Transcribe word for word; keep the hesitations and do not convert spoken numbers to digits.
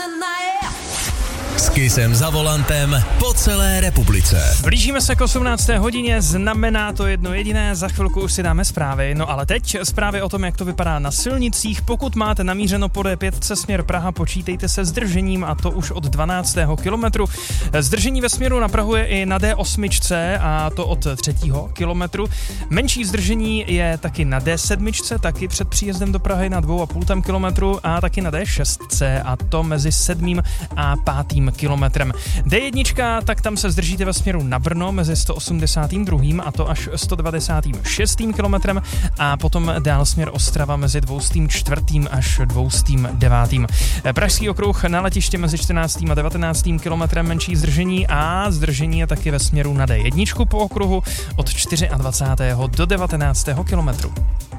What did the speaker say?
S Kissem za volantem po celé republice. Blížíme se k osmnácté hodině, znamená to jedno jediné, za chvilku už si dáme zprávy. No ale teď zprávy o tom, jak to vypadá na silnicích. Pokud máte namířeno po D pět směr Praha, počítejte se zdržením, a to už od dvanáctého kilometru. Zdržení ve směru na Prahu je i na D osm, a to od třetího kilometru. Menší zdržení je taky na D sedm, taky před příjezdem do Prahy na dvou a půl kilometru, a taky na D šest, a to mezi sedmým a pátým kilometrem. D jedna, tak tam se zdržíte ve směru na Brno mezi sto osmdesátým druhým a to až sto devadesátým šestým kilometrem, a potom dál směr Ostrava mezi dvoustým čtvrtým až dvoustým devátým. Pražský okruh na letiště mezi čtrnáctým a devatenáctým kilometrem menší zdržení, a zdržení je taky ve směru na D jedna po okruhu od dvacátého čtvrtého do devatenáctého kilometru.